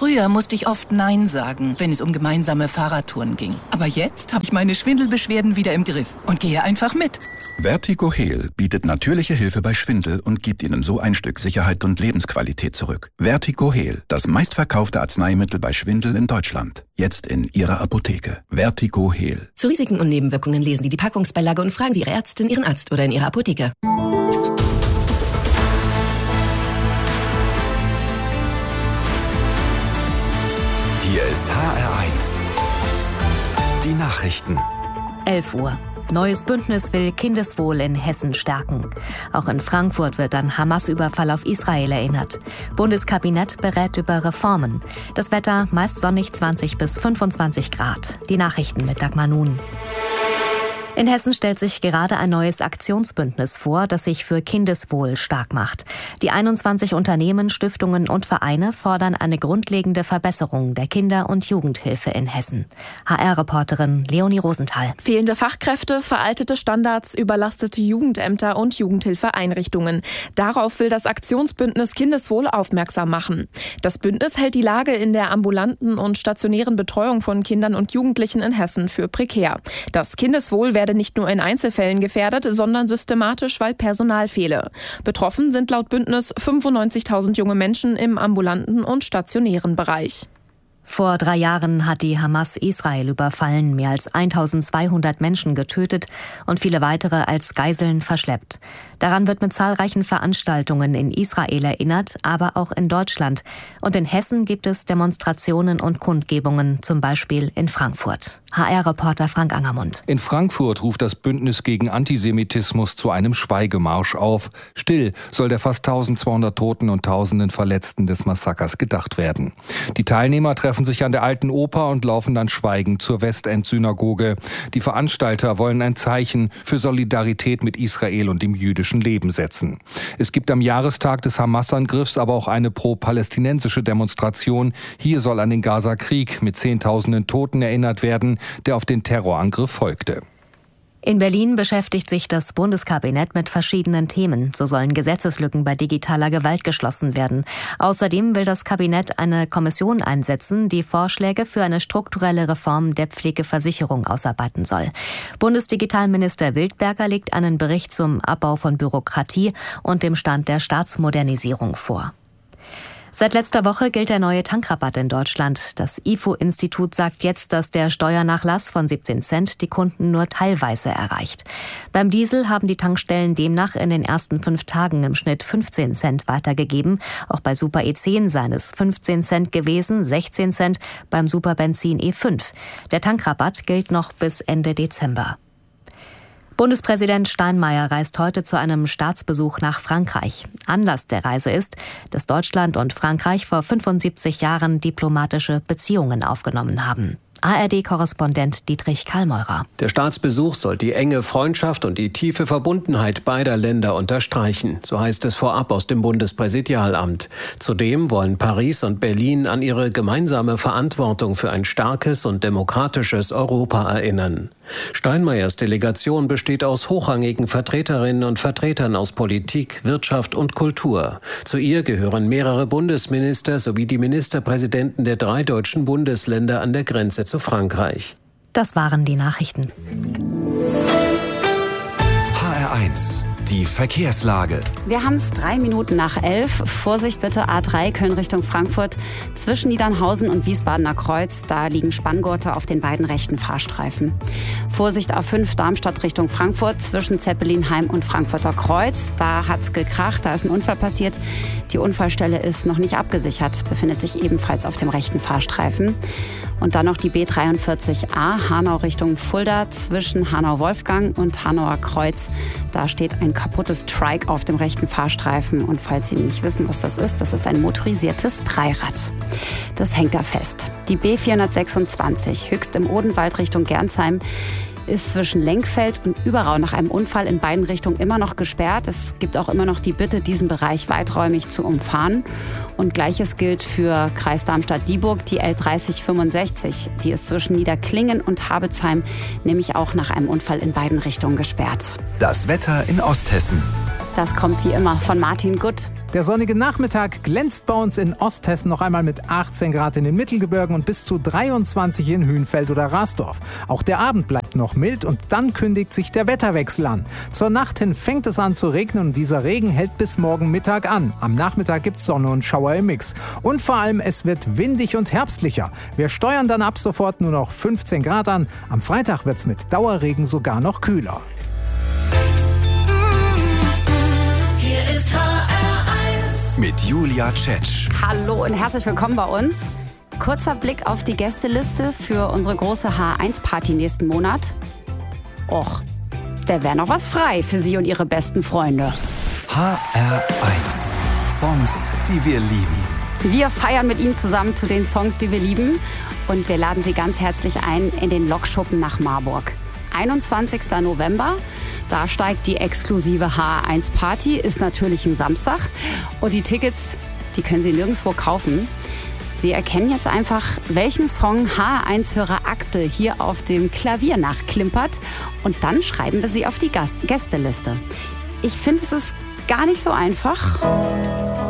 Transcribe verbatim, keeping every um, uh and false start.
Früher musste ich oft Nein sagen, wenn es um gemeinsame Fahrradtouren ging. Aber jetzt habe ich meine Schwindelbeschwerden wieder im Griff und gehe einfach mit. Vertigo Heal bietet natürliche Hilfe bei Schwindel und gibt Ihnen so ein Stück Sicherheit und Lebensqualität zurück. Vertigo Heal, das meistverkaufte Arzneimittel bei Schwindel in Deutschland. Jetzt in Ihrer Apotheke. Vertigo Heal. Zu Risiken und Nebenwirkungen lesen Sie die Packungsbeilage und fragen Sie Ihre Ärztin, Ihren Arzt oder in Ihrer Apotheke. Hier ist H R eins. Die Nachrichten. elf Uhr. Neues Bündnis will Kindeswohl in Hessen stärken. Auch in Frankfurt wird an Hamas-Überfall auf Israel erinnert. Bundeskabinett berät über Reformen. Das Wetter meist sonnig zwanzig bis fünfundzwanzig Grad. Die Nachrichten mit Dagmar Nun. In Hessen stellt sich gerade ein neues Aktionsbündnis vor, das sich für Kindeswohl stark macht. Die einundzwanzig Unternehmen, Stiftungen und Vereine fordern eine grundlegende Verbesserung der Kinder- und Jugendhilfe in Hessen. H R-Reporterin Leonie Rosenthal. Fehlende Fachkräfte, veraltete Standards, überlastete Jugendämter und Jugendhilfeeinrichtungen. Darauf will das Aktionsbündnis Kindeswohl aufmerksam machen. Das Bündnis hält die Lage in der ambulanten und stationären Betreuung von Kindern und Jugendlichen in Hessen für prekär. Das Kindeswohl werde nicht nur in Einzelfällen gefährdet, sondern systematisch, weil Personal fehle. Betroffen sind laut Bündnis fünfundneunzigtausend junge Menschen im ambulanten und stationären Bereich. Vor drei Jahren hat die Hamas Israel überfallen, mehr als eintausendzweihundert Menschen getötet und viele weitere als Geiseln verschleppt. Daran wird mit zahlreichen Veranstaltungen in Israel erinnert, aber auch in Deutschland. Und in Hessen gibt es Demonstrationen und Kundgebungen, zum Beispiel in Frankfurt. H R-Reporter Frank Angermund. In Frankfurt ruft das Bündnis gegen Antisemitismus zu einem Schweigemarsch auf. Still soll der fast eintausendzweihundert Toten und Tausenden Verletzten des Massakers gedacht werden. Die Teilnehmer treffen sich an der Alten Oper und laufen dann schweigend zur Westend-Synagoge. Die Veranstalter wollen ein Zeichen für Solidarität mit Israel und dem jüdischen Leben setzen. Es gibt am Jahrestag des Hamas-Angriffs aber auch eine pro-palästinensische Demonstration. Hier soll an den Gaza-Krieg mit Zehntausenden Toten erinnert werden, der auf den Terrorangriff folgte. In Berlin beschäftigt sich das Bundeskabinett mit verschiedenen Themen. So sollen Gesetzeslücken bei digitaler Gewalt geschlossen werden. Außerdem will das Kabinett eine Kommission einsetzen, die Vorschläge für eine strukturelle Reform der Pflegeversicherung ausarbeiten soll. Bundesdigitalminister Wildberger legt einen Bericht zum Abbau von Bürokratie und dem Stand der Staatsmodernisierung vor. Seit letzter Woche gilt der neue Tankrabatt in Deutschland. Das I F O-Institut sagt jetzt, dass der Steuernachlass von siebzehn Cent die Kunden nur teilweise erreicht. Beim Diesel haben die Tankstellen demnach in den ersten fünf Tagen im Schnitt fünfzehn Cent weitergegeben. Auch bei Super E zehn seien es fünfzehn Cent gewesen, sechzehn Cent beim Superbenzin E fünf. Der Tankrabatt gilt noch bis Ende Dezember. Bundespräsident Steinmeier reist heute zu einem Staatsbesuch nach Frankreich. Anlass der Reise ist, dass Deutschland und Frankreich vor fünfundsiebzig Jahren diplomatische Beziehungen aufgenommen haben. A R D-Korrespondent Dietrich Kallmeurer. Der Staatsbesuch soll die enge Freundschaft und die tiefe Verbundenheit beider Länder unterstreichen. So heißt es vorab aus dem Bundespräsidialamt. Zudem wollen Paris und Berlin an ihre gemeinsame Verantwortung für ein starkes und demokratisches Europa erinnern. Steinmeiers Delegation besteht aus hochrangigen Vertreterinnen und Vertretern aus Politik, Wirtschaft und Kultur. Zu ihr gehören mehrere Bundesminister sowie die Ministerpräsidenten der drei deutschen Bundesländer an der Grenze zu Frankreich. Das waren die Nachrichten. H R eins. Die Verkehrslage. Wir haben es drei Minuten nach elf. Vorsicht bitte, A drei Köln Richtung Frankfurt. Zwischen Niedernhausen und Wiesbadener Kreuz, da liegen Spanngurte auf den beiden rechten Fahrstreifen. Vorsicht A fünf Darmstadt Richtung Frankfurt. Zwischen Zeppelinheim und Frankfurter Kreuz, da hat's gekracht, da ist ein Unfall passiert. Die Unfallstelle ist noch nicht abgesichert, befindet sich ebenfalls auf dem rechten Fahrstreifen. Und dann noch die B dreiundvierzig A, Hanau Richtung Fulda, zwischen Hanau-Wolfgang und Hanauer Kreuz. Da steht ein kaputtes Trike auf dem rechten Fahrstreifen. Und falls Sie nicht wissen, was das ist, das ist ein motorisiertes Dreirad. Das hängt da fest. Die B vierhundertsechsundzwanzig, Höchst im Odenwald Richtung Gernsheim, ist zwischen Lenkfeld und Überrau nach einem Unfall in beiden Richtungen immer noch gesperrt. Es gibt auch immer noch die Bitte, diesen Bereich weiträumig zu umfahren. Und Gleiches gilt für Kreis Darmstadt-Dieburg, die L dreißig fünfundsechzig. Die ist zwischen Niederklingen und Habezheim nämlich auch nach einem Unfall in beiden Richtungen gesperrt. Das Wetter in Osthessen. Das kommt wie immer von Martin Gutt. Der sonnige Nachmittag glänzt bei uns in Osthessen noch einmal mit achtzehn Grad in den Mittelgebirgen und bis zu dreiundzwanzig in Hünfeld oder Rasdorf. Auch der Abend bleibt noch mild und dann kündigt sich der Wetterwechsel an. Zur Nacht hin fängt es an zu regnen und dieser Regen hält bis morgen Mittag an. Am Nachmittag gibt's Sonne und Schauer im Mix. Und vor allem, es wird windig und herbstlicher. Wir steuern dann ab sofort nur noch fünfzehn Grad an. Am Freitag wird's mit Dauerregen sogar noch kühler. Hier ist H R eins mit Julia Tschetsch. Hallo und herzlich willkommen bei uns. Kurzer Blick auf die Gästeliste für unsere große H R eins Party nächsten Monat. Och, da wäre noch was frei für Sie und Ihre besten Freunde. H R eins. Songs, die wir lieben. Wir feiern mit Ihnen zusammen zu den Songs, die wir lieben. Und wir laden Sie ganz herzlich ein in den Lokschuppen nach Marburg. einundzwanzigster November, da steigt die exklusive H R eins Party, ist natürlich ein Samstag. Und die Tickets, die können Sie nirgendwo kaufen. Sie erkennen jetzt einfach, welchen Song H R eins-Hörer Axel hier auf dem Klavier nachklimpert. Und dann schreiben wir sie auf die Gast- Gästeliste. Ich finde, es ist gar nicht so einfach.